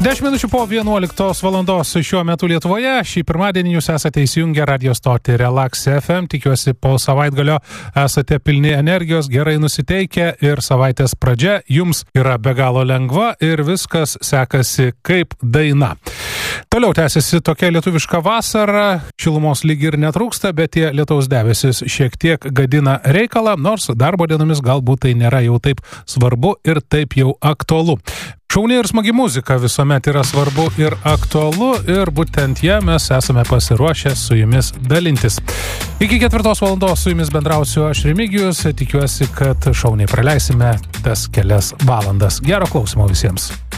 10 minučių po 11 valandos šiuo metu Lietuvoje. Šį pirmadienį jūs esate įsijungę radio stotį Relax FM. Tikiuosi, po savaitgalio esate pilni energijos, gerai nusiteikę ir savaitės pradžia jums yra be galo lengva ir viskas sekasi kaip daina. Toliau tęsiasi tokia lietuviška vasara, šilumos lyg ir netrūksta, bet tie lietaus debesis šiek tiek gadina reikalą, nors darbo dienomis galbūt tai nėra jau taip svarbu ir taip jau aktualu. Šauni ir smagi muzika visuomet yra svarbu ir aktualu ir būtent ją mes esame pasiruošę su jumis dalintis. Iki 4 valandos su jumis bendrausiu aš Remigijus, tikiuosi, kad šauniai praleisime tas kelias valandas. Gero klausimo visiems.